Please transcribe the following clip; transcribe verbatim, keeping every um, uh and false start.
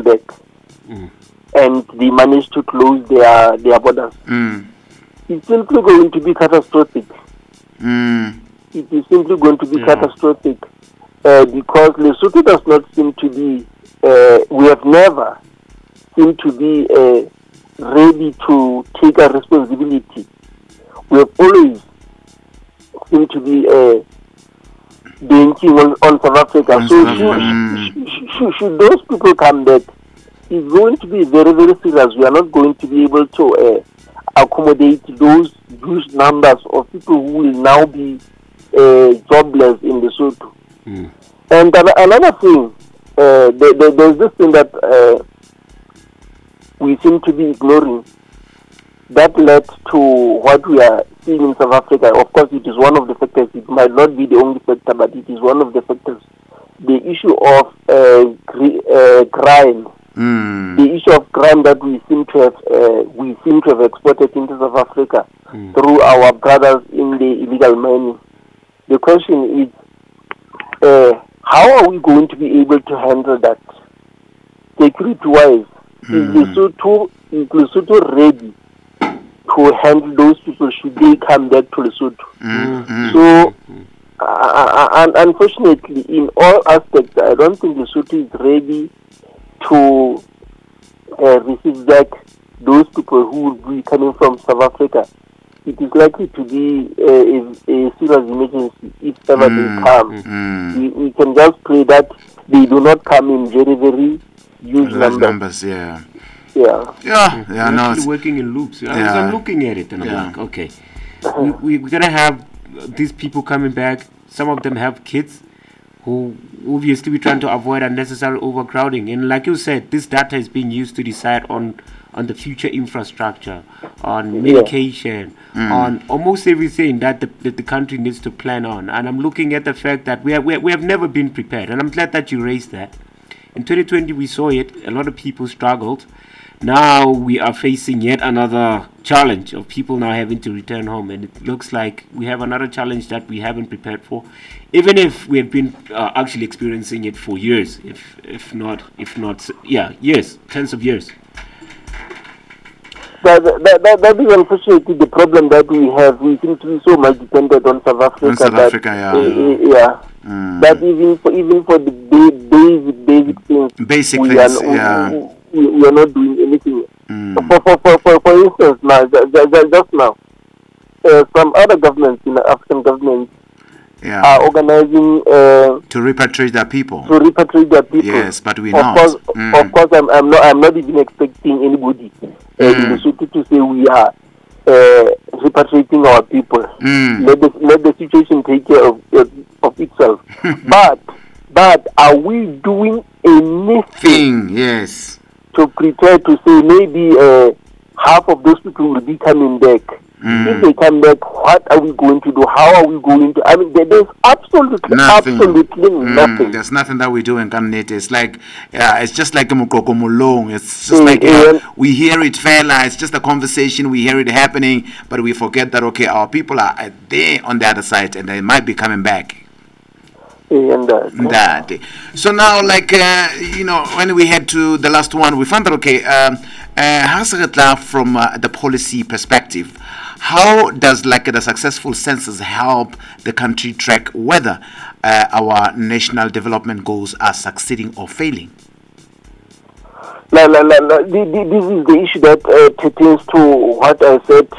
back, mm. and they manage to close their their borders. Mm. It's simply going to be catastrophic. Mm. It is simply going to be yeah. catastrophic uh, because Lesotho does not seem to be. Uh, we have never seemed to be uh, ready to take a responsibility. We have always seemed to be uh, banking on, on South Africa. On so South should, Africa. should, should, should those people come back, it's going to be very, very serious. We are not going to be able to uh, accommodate those huge numbers of people who will now be uh, jobless in Lesotho. Mm. And an- another thing, uh, there, there, there's this thing that uh, we seem to be ignoring that led to what we are seeing in South Africa. Of course, it is one of the factors. It might not be the only factor, but it is one of the factors. The issue of uh, cr- uh, crime, Mm. the issue of crime that we seem to have, uh, we seem to have exported into South Africa Mm. through our brothers in the illegal mining. The question is, uh, how are we going to be able to handle that security-wise? Mm. Is Lesotho, is Lesotho ready to handle those people should they come back to Lesotho? Mm. Mm. So, uh, and unfortunately, in all aspects, I don't think Lesotho is ready to uh, receive back those people who will be coming from South Africa. It is likely to be uh, a, a serious emergency if ever Mm. they come. Mm. We, we can just pray that they do not come in very, very huge Large numbers. numbers, yeah. Yeah. Yeah, yeah, We're no. actually it's- working in loops. I Yeah. I'm looking at it and I'm Yeah. like, okay, we, we, we're gonna have these people coming back. Some of them have kids who obviously we're trying to avoid unnecessary overcrowding. And like you said, this data is being used to decide on on the future infrastructure, on medication, on almost everything that the, that the country needs to plan on. And I'm looking at the fact that we have, we have, we have never been prepared. And I'm glad that you raised that. In twenty twenty, we saw it. A lot of people struggled. Now we are facing yet another challenge of people now having to return home. And it looks like we have another challenge that we haven't prepared for, even if we have been uh, actually experiencing it for years, if if not, if not, yeah, years, tens of years. That, that, that, that is unfortunately the problem that we have. We seem to be so much dependent on South Africa. On South that, Africa, yeah. Uh, uh, yeah. Mm. That even for, even for the ba- basic, basic things, Basic we, things, are, yeah. we, we, we are not doing anything. Mm. For, for, for, for, for instance, now, ju- ju- ju- just now, uh, some other governments, in the African governments, Yeah. are organizing uh, To repatriate their people. to repatriate their people. Yes, but we're of not. Course, Mm. Of course, I'm, I'm not. I'm not even expecting anybody uh, in Mm. Lesotho to say we are uh, repatriating our people. Mm. Let the let the situation take care of of, of itself. but but are we doing anything Thing, yes. to prepare to say maybe uh, half of those people will be coming back? Mm. If they come back, what are we going to do? How are we going to? I mean, there, there's absolutely, Nothing. absolutely Mm, nothing. There's nothing that we do in Kamnete. It's like, yeah, it's just like a Mukoko It's just Mm, like, yeah, yeah. we hear it fairly. It's just a conversation. We hear it happening, but we forget that, okay, our people are uh, there on the other side and they might be coming back. And uh, That. So now, like, uh, you know, when we head to the last one, we found that, okay, um, uh, Hasratla, from uh, the policy perspective, how does, like, the successful census help the country track whether uh, our national development goals are succeeding or failing? La, la, la, la, the, the, this is the issue that uh, pertains to what I said